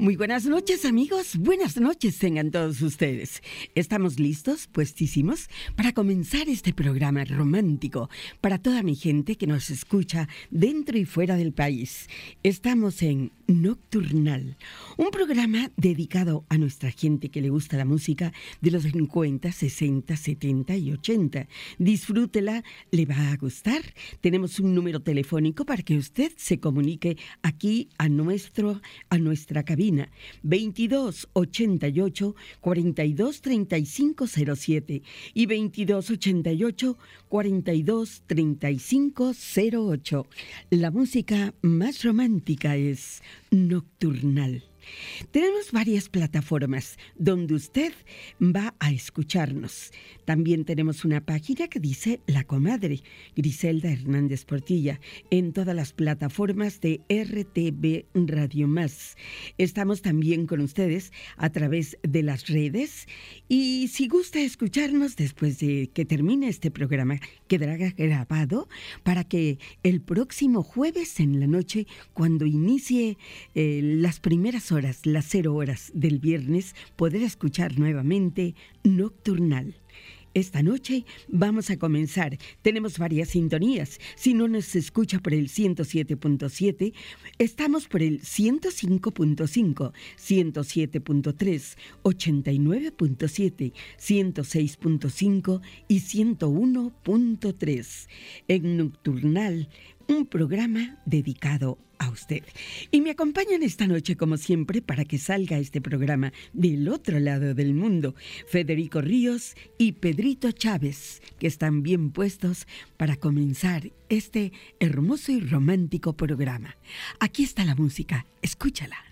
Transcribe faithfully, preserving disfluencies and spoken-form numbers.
Muy buenas noches, amigos. Buenas noches tengan todos ustedes. ¿Estamos listos, puestísimos, para comenzar este programa romántico para toda mi gente que nos escucha dentro y fuera del país? Estamos en Nocturnal, un programa dedicado a nuestra gente que le gusta la música de los cincuenta, sesenta, setenta y ochenta. Disfrútela, le va a gustar. Tenemos un número telefónico para que usted se comunique aquí a nuestro a nuestra cabina veintidós ochenta y ocho, cuarenta y dos, treinta y cinco cero siete y veintidós ochenta y ocho, cuarenta y dos, treinta y cinco cero ocho. La música más romántica es Nocturnal. Tenemos varias plataformas donde usted va a escucharnos. También tenemos una página que dice La Comadre, Griselda Hernández Portilla, en todas las plataformas de R T V Radio Más. Estamos también con ustedes a través de las redes y si gusta escucharnos después de que termine este programa, quedará grabado para que el próximo jueves en la noche, cuando inicie eh, las primeras horas, las cero horas del viernes, poder escuchar nuevamente Nocturnal. Esta noche vamos a comenzar. Tenemos varias sintonías. Si no nos escucha por el ciento siete punto siete, estamos por el ciento cinco punto cinco, ciento siete punto tres, ochenta y nueve punto siete, ciento seis punto cinco y ciento uno punto tres. En Nocturnal, un programa dedicado a usted. Y me acompañan esta noche, como siempre, para que salga este programa del otro lado del mundo, Federico Ríos y Pedrito Chávez, que están bien puestos para comenzar este hermoso y romántico programa. Aquí está la música, escúchala.